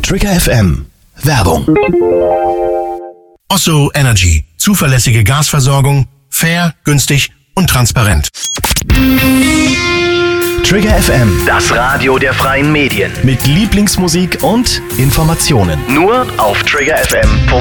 Trigger FM. Werbung. Osso Energy. Zuverlässige Gasversorgung. Fair, günstig und transparent. Trigger FM. Das Radio der freien Medien. Mit Lieblingsmusik und Informationen. Nur auf triggerfm.de.